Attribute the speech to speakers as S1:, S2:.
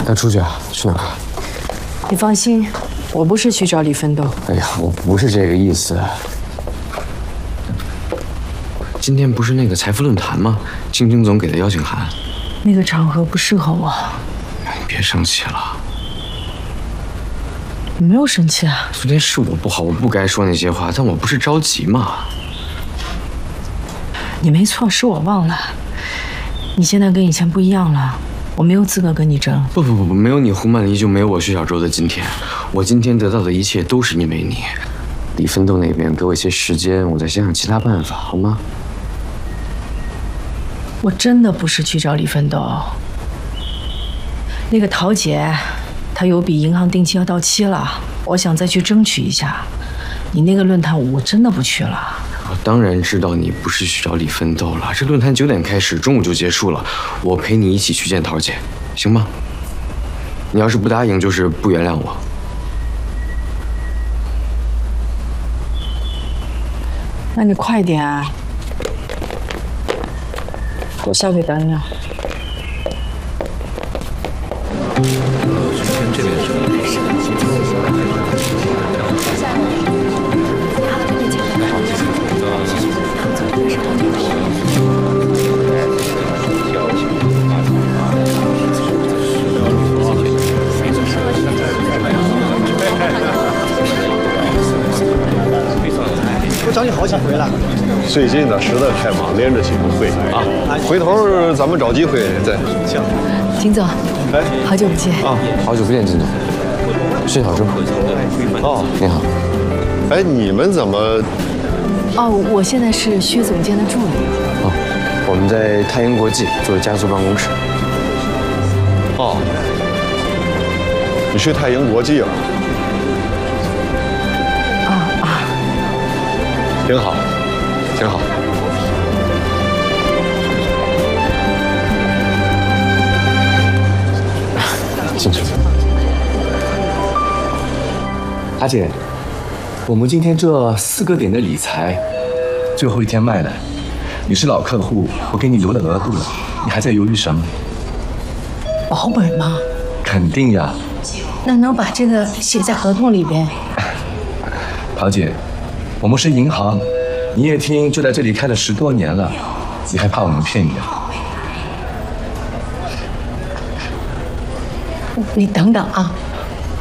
S1: 要出去啊？去哪儿？
S2: 你放心，我不是去找李奋斗。
S1: 哎呀，我不是这个意思。今天不是那个财富论坛吗？金总给的邀请函。
S2: 那个场合不适合我。
S1: 你别生气了。
S2: 我没有生气啊。
S1: 昨天是我不好，我不该说那些话，但我不是着急嘛。
S2: 你没错，是我忘了。你现在跟以前不一样了，我没有资格跟你争。不，
S1: 没有你胡曼离就没有我薛小舟的今天。我今天得到的一切都是因为你。李奋斗那边给我一些时间，我再想想其他办法，好吗？
S2: 我真的不是去找李奋斗。那个陶姐，她有笔银行定期要到期了，我想再去争取一下。你那个论坛我真的不去了。
S1: 我当然知道你不是去找李奋斗了。这论坛9点开始，中午就结束了。我陪你一起去见陶姐，行吗？你要是不答应，就是不原谅我。
S2: 那你快点啊！我下去等你啊。
S3: 这边是。
S4: 我找你好几回了。
S5: 最近呢实在太忙，连着几个会啊。回头咱们找机会再。
S4: 行。
S2: 金总，
S5: 哎，
S2: 好久不见
S1: 啊，好久不见，金总。薛小舟。
S5: 哦，
S1: 你好。
S5: 哎，你们怎么？
S2: 哦，我现在是薛总监的助理。
S1: 哦，我们在太英国际做加速办公室。
S5: 哦，你去太英国际了？挺好，挺好。
S1: 进去。
S6: 阿姐，我们今天这4个点的理财，最后一天卖了。你是老客户，我给你留了额度了，你还在犹豫什么？
S2: 保本吗？
S6: 肯定呀。
S2: 那能把这个写在合同里边？
S6: 陶姐，我们是银行，你也听，就在这里开了10多年了，你还怕我们骗你啊？
S2: 你等等啊。